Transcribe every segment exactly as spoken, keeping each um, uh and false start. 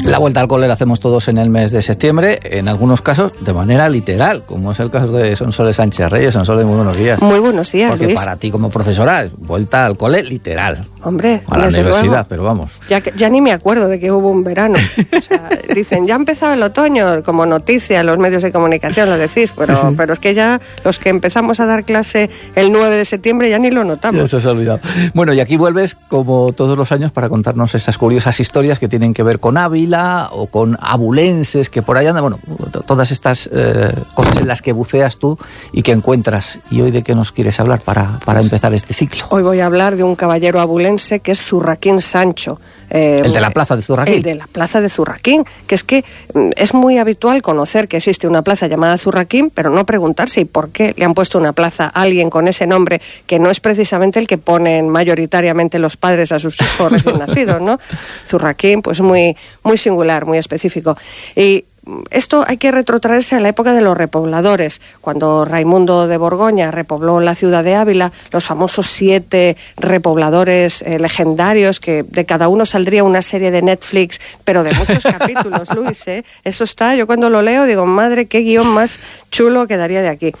La vuelta al cole la hacemos todos en el mes de septiembre, en algunos casos de manera literal, como es el caso de Sonsoles Sánchez Reyes. Sonsoles, muy buenos días. Muy buenos días, Porque Luis. para ti como profesora, vuelta al cole literal. Hombre, a la universidad, luego, pero vamos. Ya, ya ni me acuerdo de que hubo un verano. O sea, dicen, ya ha empezado el otoño, como noticia en los medios de comunicación lo decís, pero, sí, sí. pero es que ya los que empezamos a dar clase el nueve de septiembre ya ni lo notamos. Ya se os ha olvidado. Bueno, y aquí vuelves, como todos los años, para contarnos esas curiosas historias que tienen que ver con Ávila o con abulenses que por ahí andan. Bueno, todas estas eh, cosas en las que buceas tú y que encuentras. ¿Y hoy de qué nos quieres hablar para, para empezar este ciclo? Hoy voy a hablar de un caballero abulense que es Zurraquín Sancho. Eh, el de la plaza de Zurraquín. El de la plaza de Zurraquín, que es que es muy habitual conocer que existe una plaza llamada Zurraquín, pero no preguntarse ¿y por qué le han puesto una plaza a alguien con ese nombre que no es precisamente el que ponen mayoritariamente los padres a sus hijos recién nacidos, ¿no? Zurraquín, pues muy, muy singular, muy específico. Y esto hay que retrotraerse a la época de los repobladores, cuando Raimundo de Borgoña repobló la ciudad de Ávila, los famosos siete repobladores eh, legendarios, que de cada uno saldría una serie de Netflix, pero de muchos capítulos, Luis, ¿eh? Eso está, yo cuando lo leo digo, madre, qué guión más chulo quedaría de aquí.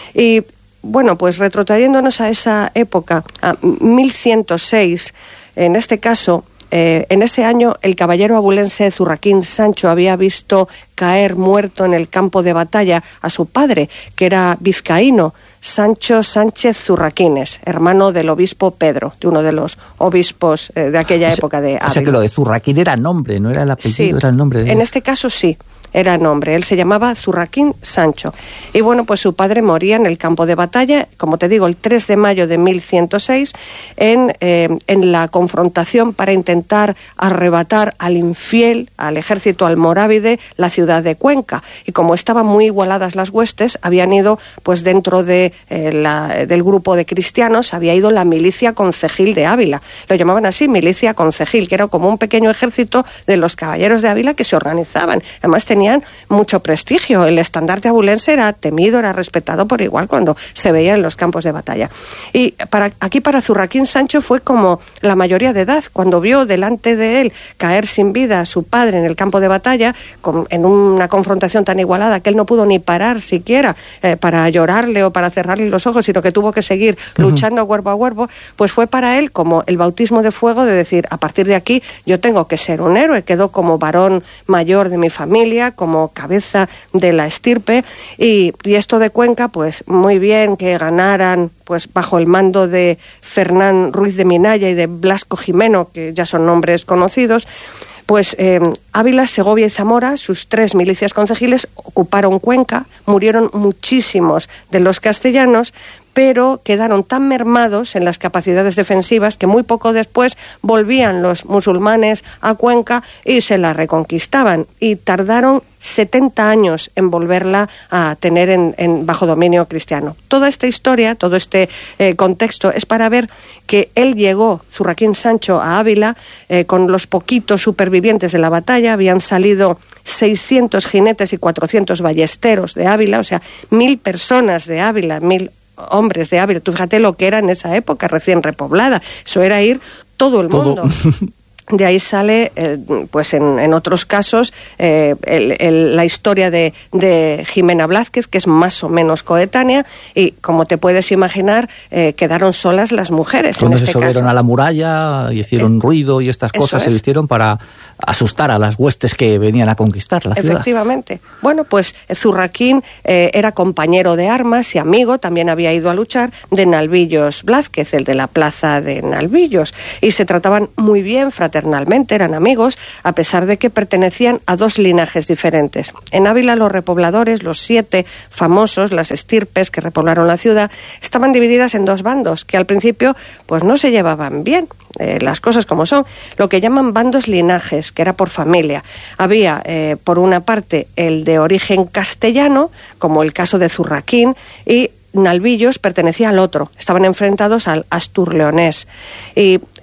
Y bueno, pues retrotrayéndonos a esa época, a mil ciento seis, en este caso, Eh, en ese año, el caballero abulense Zurraquín Sancho había visto caer muerto en el campo de batalla a su padre, que era vizcaíno, Sancho Sánchez Zurraquines, hermano del obispo Pedro, de uno de los obispos eh, de aquella o sea, época de Ávila. O sea que lo de Zurraquín era nombre, no era el apellido, sí, era el nombre. De... En este caso sí. Era nombre, él se llamaba Zurraquín Sancho. Y bueno, pues su padre moría en el campo de batalla, como te digo, el tres de mayo de mil ciento seis, en, eh, en la confrontación para intentar arrebatar al infiel, al ejército almorávide, la ciudad de Cuenca. Y como estaban muy igualadas las huestes, habían ido, pues dentro de, eh, la, del grupo de cristianos, había ido la milicia concejil de Ávila. Lo llamaban así, milicia concejil, que era como un pequeño ejército de los caballeros de Ávila que se organizaban. Además tenían tenían mucho prestigio. El estandarte abulense era temido, era respetado por igual cuando se veía en los campos de batalla. Y para, aquí para Zurraquín Sancho fue como la mayoría de edad, cuando vio delante de él caer sin vida a su padre en el campo de batalla, con, en una confrontación tan igualada que él no pudo ni parar siquiera eh, para llorarle o para cerrarle los ojos, sino que tuvo que seguir uh-huh. luchando cuerpo a cuerpo, pues fue para él como el bautismo de fuego de decir, a partir de aquí yo tengo que ser un héroe. Quedó como varón mayor de mi familia, como cabeza de la estirpe, y, y esto de Cuenca, pues muy bien que ganaran pues bajo el mando de Fernán Ruiz de Minaya y de Blasco Jimeno, que ya son nombres conocidos. Pues eh, Ávila, Segovia y Zamora, sus tres milicias concejiles, ocuparon Cuenca, murieron muchísimos de los castellanos, pero quedaron tan mermados en las capacidades defensivas que muy poco después volvían los musulmanes a Cuenca y se la reconquistaban, y tardaron setenta años en volverla a tener en, en bajo dominio cristiano. Toda esta historia, todo este eh, contexto es para ver que él llegó, Zurraquín Sancho, a Ávila eh, con los poquitos supervivientes de la batalla. Habían salido seiscientos jinetes y cuatrocientos ballesteros de Ávila, o sea, mil personas de Ávila, mil hombres de Ávila. Tú fíjate lo que era en esa época recién repoblada. Eso era ir todo el mundo. Todo. De ahí sale, eh, pues en, en otros casos, eh, el, el, la historia de, de Jimena Blázquez, que es más o menos coetánea, y como te puedes imaginar, eh, quedaron solas las mujeres. Cuando en se este subieron caso. a la muralla y hicieron eh, ruido y estas cosas, se es. vistieron para asustar a las huestes que venían a conquistar la ciudad. Efectivamente. Bueno, pues Zurraquín eh, era compañero de armas y amigo, también había ido a luchar, de Nalvillos Blázquez, el de la plaza de Nalvillos, y se trataban muy bien, fraternalmente, eran amigos, a pesar de que pertenecían a dos linajes diferentes. En Ávila los repobladores, los siete famosos, las estirpes que repoblaron la ciudad, estaban divididas en dos bandos, que al principio pues no se llevaban bien, eh, las cosas como son, lo que llaman bandos linajes, que era por familia. Había, eh, por una parte, el de origen castellano, como el caso de Zurraquín, y Nalvillos pertenecía al otro, estaban enfrentados al Astur-Leonés. Y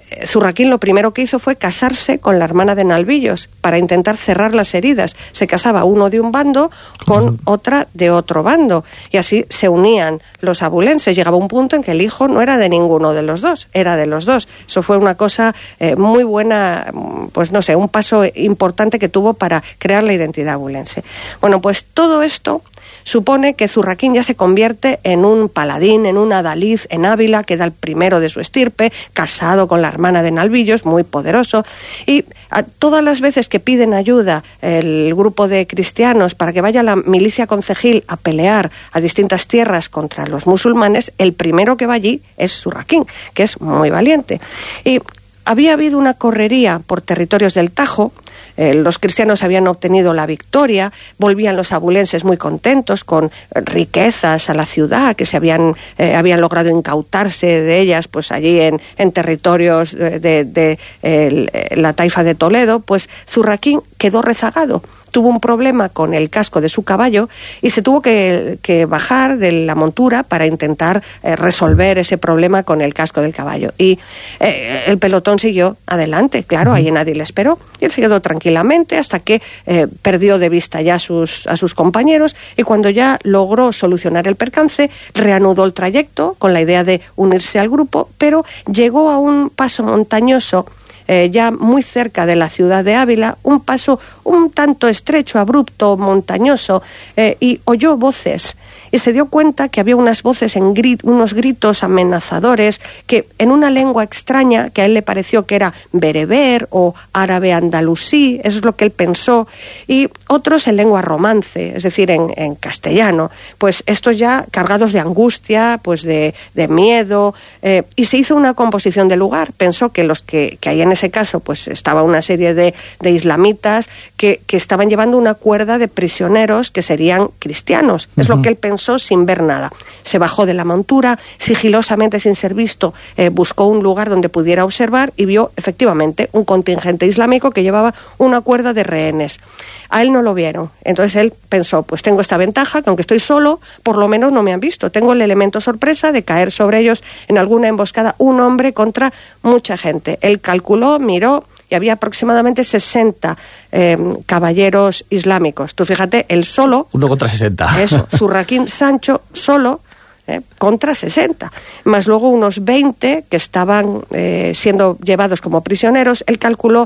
Zurraquín lo primero que hizo fue casarse con la hermana de Nalvillos para intentar cerrar las heridas. Se casaba uno de un bando con uh-huh. otra de otro bando, y así se unían los abulenses. Llegaba un punto en que el hijo no era de ninguno de los dos, era de los dos. Eso fue una cosa eh, muy buena, pues no sé, un paso importante que tuvo para crear la identidad abulense. Bueno, pues todo esto supone que Zurraquín ya se convierte en un paladín, en un adalid en Ávila, queda el primero de su estirpe, casado con la hermana de Nalvillos, muy poderoso, y a todas las veces que piden ayuda el grupo de cristianos para que vaya la milicia concejil a pelear a distintas tierras contra los musulmanes, el primero que va allí es Zurraquín, que es muy valiente. Y había habido una correría por territorios del Tajo. Eh, los cristianos habían obtenido la victoria, volvían los abulenses muy contentos con riquezas a la ciudad que se habían, eh, habían logrado incautarse de ellas pues allí en, en territorios de, de, de eh, la taifa de Toledo. Pues Zurraquín quedó rezagado. Tuvo un problema con el casco de su caballo y se tuvo que, que bajar de la montura para intentar eh, resolver ese problema con el casco del caballo. Y eh, el pelotón siguió adelante, claro, ahí nadie le esperó. Y él se quedó tranquilamente hasta que eh, perdió de vista ya a sus, a sus compañeros, y cuando ya logró solucionar el percance, reanudó el trayecto con la idea de unirse al grupo, pero llegó a un paso montañoso Eh, ya muy cerca de la ciudad de Ávila, un paso un tanto estrecho, abrupto, montañoso, eh, y oyó voces. Y se dio cuenta que había unas voces, en grit, unos gritos amenazadores, que en una lengua extraña, que a él le pareció que era bereber o árabe andalusí, eso es lo que él pensó, y otros en lengua romance, es decir, en, en castellano. Pues estos ya cargados de angustia, pues de, de miedo, eh, y se hizo una composición del lugar. Pensó que los que, que hay en ese caso, pues estaba una serie de, de islamitas que, que estaban llevando una cuerda de prisioneros que serían cristianos. Uh-huh. Es lo que él pensó sin ver nada. Se bajó de la montura, sigilosamente, sin ser visto, eh, buscó un lugar donde pudiera observar y vio efectivamente un contingente islámico que llevaba una cuerda de rehenes. A él no lo vieron. Entonces él pensó, pues tengo esta ventaja, que aunque estoy solo, por lo menos no me han visto. Tengo el elemento sorpresa de caer sobre ellos en alguna emboscada, un hombre contra mucha gente. Él calculó, miró, y había aproximadamente sesenta eh, caballeros islámicos. Tú fíjate, él solo... Uno contra sesenta. Eso, Zurraquín Sancho solo... Eh, contra sesenta, más luego unos veinte que estaban eh, siendo llevados como prisioneros. Él calculó,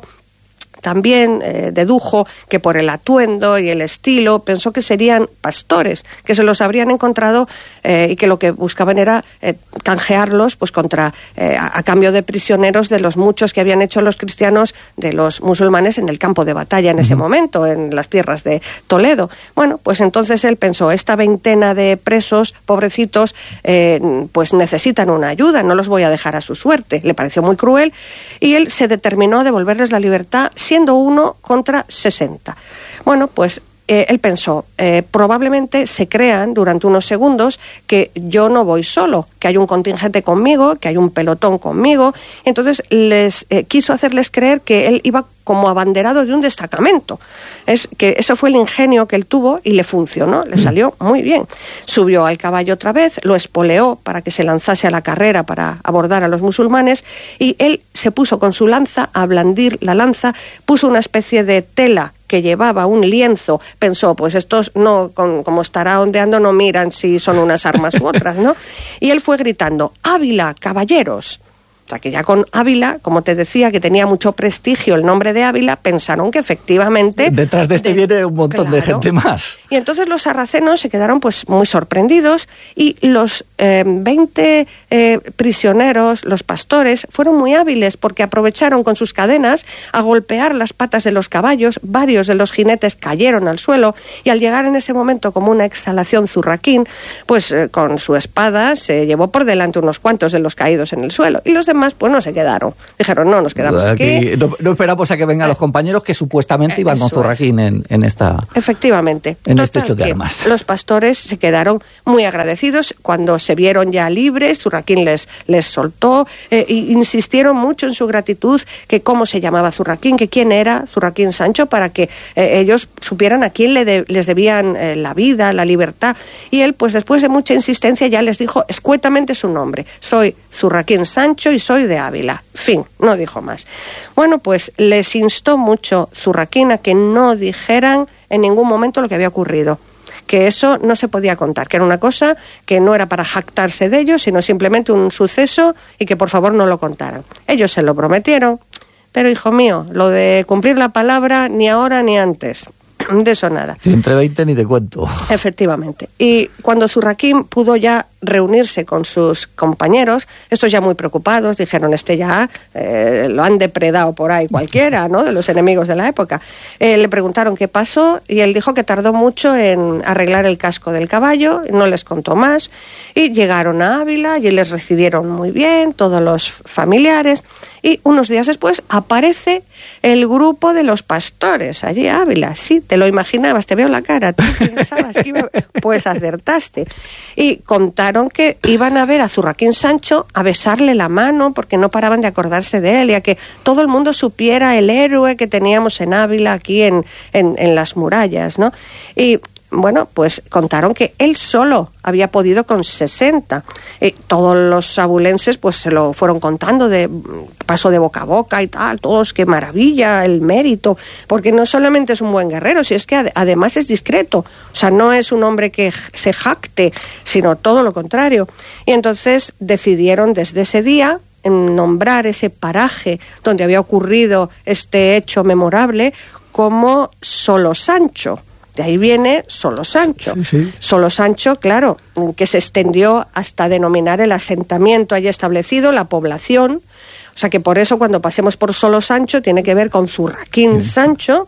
también eh, dedujo que por el atuendo y el estilo pensó que serían pastores, que se los habrían encontrado eh, y que lo que buscaban era eh, canjearlos pues contra eh, a, a cambio de prisioneros de los muchos que habían hecho los cristianos de los musulmanes en el campo de batalla en uh-huh. ese momento, en las tierras de Toledo. Bueno, pues entonces él pensó, esta veintena de presos, pobrecitos, eh, pues necesitan una ayuda, no los voy a dejar a su suerte. Le pareció muy cruel y él se determinó a devolverles la libertad siendo uno contra sesenta. Bueno, pues eh, él pensó, eh, probablemente se crean durante unos segundos que yo no voy solo, que hay un contingente conmigo, que hay un pelotón conmigo. Entonces les eh, quiso hacerles creer que él iba como abanderado de un destacamento. Es que eso fue el ingenio que él tuvo y le funcionó, le salió muy bien. Subió al caballo otra vez, lo espoleó para que se lanzase a la carrera para abordar a los musulmanes, y él se puso con su lanza a blandir la lanza, puso una especie de tela que llevaba un lienzo. Pensó, pues estos no, con, como estará ondeando, no miran si son unas armas u otras, ¿no? Y él fue gritando, ¡Ávila, caballeros! O sea, que ya con Ávila, como te decía, que tenía mucho prestigio el nombre de Ávila, pensaron que efectivamente... Detrás de este de, viene un montón claro, de gente más. Y entonces los sarracenos se quedaron pues muy sorprendidos, y los eh, veinte eh, prisioneros, los pastores, fueron muy hábiles porque aprovecharon con sus cadenas a golpear las patas de los caballos. Varios de los jinetes cayeron al suelo, y al llegar en ese momento como una exhalación Zurraquín, pues eh, con su espada se llevó por delante unos cuantos de los caídos en el suelo, y los demás pues no se quedaron. Dijeron, no, nos quedamos aquí. aquí. No, no esperamos a que vengan eh, los compañeros que supuestamente iban con Zurraquín en, en esta... Efectivamente. En Total, este hecho de armas. Los pastores se quedaron muy agradecidos cuando se vieron ya libres. Zurraquín les, les soltó eh, e insistieron mucho en su gratitud, que cómo se llamaba Zurraquín, que quién era Zurraquín Sancho, para que eh, ellos supieran a quién le de, les debían eh, la vida, la libertad. Y él, pues después de mucha insistencia, ya les dijo escuetamente su nombre. Soy Zurraquín Sancho y soy de Ávila. Fin, no dijo más. Bueno, pues les instó mucho Zurraquín a que no dijeran en ningún momento lo que había ocurrido, que eso no se podía contar, que era una cosa que no era para jactarse de ellos, sino simplemente un suceso y que por favor no lo contaran. Ellos se lo prometieron, pero hijo mío, lo de cumplir la palabra ni ahora ni antes. De eso nada. Y entre veinte ni te cuento. Efectivamente. Y cuando Zurraquín pudo ya reunirse con sus compañeros, estos ya muy preocupados, dijeron, este ya eh, lo han depredado por ahí cualquiera, ¿no?, de los enemigos de la época. Eh, le preguntaron qué pasó y él dijo que tardó mucho en arreglar el casco del caballo, no les contó más, y llegaron a Ávila y les recibieron muy bien, todos los familiares, y unos días después aparece el grupo de los pastores allí a Ávila. Sí, te lo imaginabas, te veo la cara, tú pensabas que iba, pues acertaste. Y contaron que iban a ver a Zurraquín Sancho, a besarle la mano, porque no paraban de acordarse de él, y a que todo el mundo supiera el héroe que teníamos en Ávila, aquí en, en, en las murallas, ¿no? Y bueno, pues contaron que él solo había podido con sesenta. Y todos los abulenses pues se lo fueron contando, de paso de boca a boca y tal, todos, qué maravilla, el mérito, porque no solamente es un buen guerrero, si es que ad- además es discreto, o sea, no es un hombre que se jacte, sino todo lo contrario. Y entonces decidieron desde ese día en nombrar ese paraje donde había ocurrido este hecho memorable como Solo Sancho. De ahí viene Solo Sancho. Sí, sí. Solo Sancho, claro, que se extendió hasta denominar el asentamiento allí establecido, la población. O sea que por eso cuando pasemos por Solo Sancho tiene que ver con Zurraquín sí. Sancho.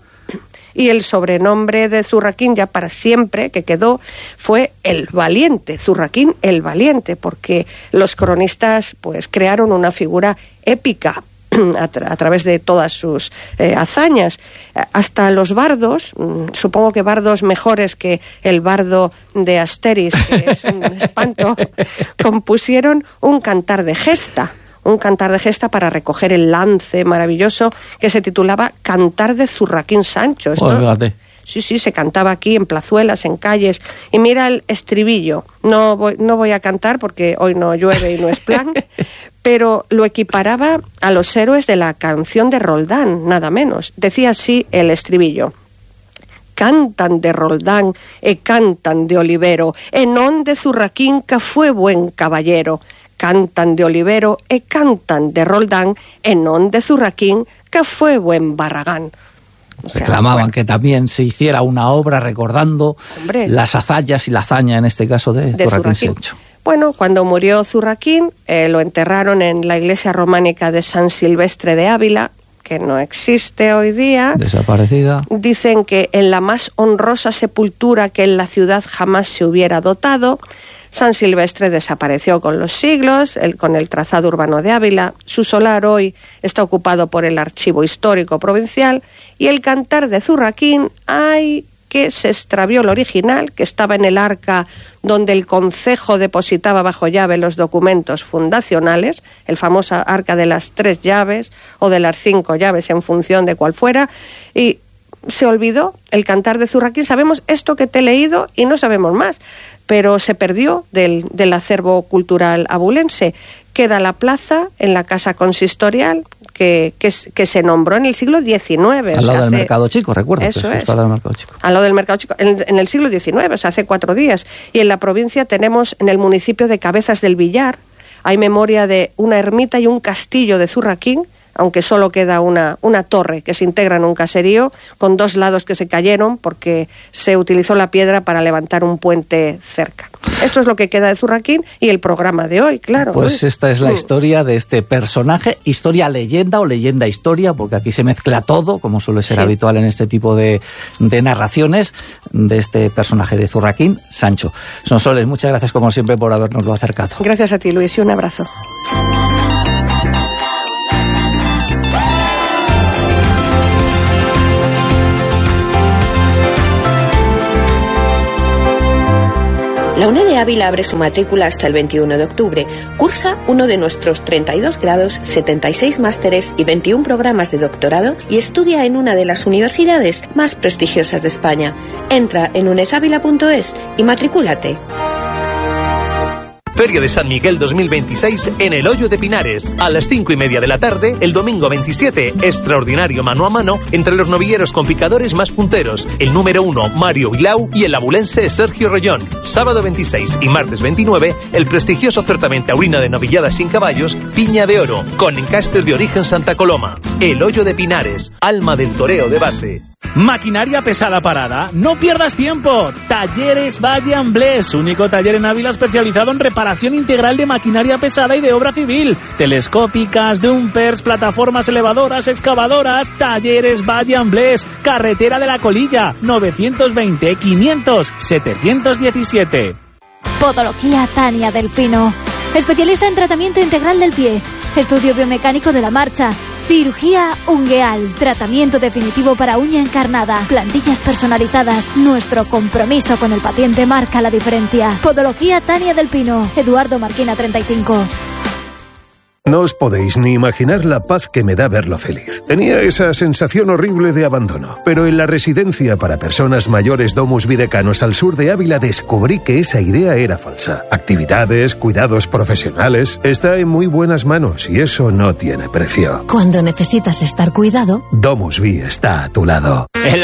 Y el sobrenombre de Zurraquín ya para siempre que quedó fue el Valiente, Zurraquín el Valiente, porque los cronistas pues crearon una figura épica A, tra- a través de todas sus eh, hazañas. Hasta los bardos, mmm, supongo que bardos mejores que el bardo de Asteris, que es un espanto, compusieron un cantar de gesta, un cantar de gesta para recoger el lance maravilloso que se titulaba Cantar de Zurraquín Sancho. Esto, oh, sí, sí, se cantaba aquí en plazuelas, en calles. Y mira el estribillo. No voy, no voy a cantar porque hoy no llueve y no es plan, pero lo equiparaba a los héroes de la canción de Roldán, nada menos. Decía así el estribillo. Cantan de Roldán e cantan de Olivero, en on de Zurraquín que fue buen caballero. Cantan de Olivero e cantan de Roldán, en on de Zurraquín que fue buen Barragán. O sea, reclamaban bueno, que también se hiciera una obra recordando hombre, las hazañas y la hazaña, en este caso, de, de Zurraquín Sancho. Bueno, cuando murió Zurraquín, eh, lo enterraron en la iglesia románica de San Silvestre de Ávila, que no existe hoy día. Desaparecida. Dicen que en la más honrosa sepultura que en la ciudad jamás se hubiera dotado. San Silvestre desapareció con los siglos, el, con el trazado urbano de Ávila. Su solar hoy está ocupado por el Archivo Histórico Provincial, y el cantar de Zurraquín, ay, que se extravió el original, que estaba en el arca donde el concejo depositaba bajo llave los documentos fundacionales, el famoso arca de las tres llaves o de las cinco llaves en función de cuál fuera, y se olvidó el cantar de Zurraquín. Sabemos esto que te he leído y no sabemos más, pero se perdió del, del acervo cultural abulense. Queda la plaza en la casa consistorial que, que, que se nombró en el siglo diecinueve. Al lado del Mercado Chico, recuerdo. Eso que es. Al lado del Mercado Chico. Al lado del Mercado Chico, en, en el siglo diecinueve, o sea, hace cuatro días. Y en la provincia tenemos, en el municipio de Cabezas del Villar, hay memoria de una ermita y un castillo de Zurraquín, aunque solo queda una, una torre que se integra en un caserío, con dos lados que se cayeron porque se utilizó la piedra para levantar un puente cerca. Esto es lo que queda de Zurraquín y el programa de hoy, claro. Pues uy. esta es la historia de este personaje, historia-leyenda o leyenda-historia, porque aquí se mezcla todo, como suele ser sí. habitual en este tipo de, de narraciones, de este personaje de Zurraquín Sancho. Sonsoles, muchas gracias como siempre por habernoslo acercado. Gracias a ti, Luis, y un abrazo. La UNED de Ávila abre su matrícula hasta el veintiuno de octubre. Cursa uno de nuestros treinta y dos grados, setenta y seis másteres y veintiún programas de doctorado y estudia en una de las universidades más prestigiosas de España. Entra en unedavila punto es y matricúlate. Feria de San Miguel dos mil veintiséis en El Hoyo de Pinares. A las cinco y media de la tarde, el domingo veintisiete, extraordinario mano a mano entre los novilleros con picadores más punteros. El número uno, Mario Vilau, y el abulense Sergio Rollón. Sábado veintiséis y martes veintinueve, el prestigioso certamen taurino de novilladas sin caballos, Piña de Oro, con encastes de origen Santa Coloma. El Hoyo de Pinares, alma del toreo de base. Maquinaria pesada parada, no pierdas tiempo. Talleres Valle Amblés, único taller en Ávila especializado en reparación integral de maquinaria pesada y de obra civil. Telescópicas, dumpers, plataformas elevadoras, excavadoras. Talleres Valle Amblés, carretera de la Colilla, novecientos veinte, quinientos, setecientos diecisiete. Podología Tania del Pino, especialista en tratamiento integral del pie, estudio biomecánico de la marcha, cirugía ungueal, tratamiento definitivo para uña encarnada, plantillas personalizadas. Nuestro compromiso con el paciente marca la diferencia. Podología Tania del Pino, Eduardo Marquina treinta y cinco. No os podéis ni imaginar la paz que me da verlo feliz. Tenía esa sensación horrible de abandono, pero en la residencia para personas mayores Domus Videcanos al sur de Ávila descubrí que esa idea era falsa. Actividades, cuidados profesionales, está en muy buenas manos y eso no tiene precio. Cuando necesitas estar cuidado, Domus Vi está a tu lado.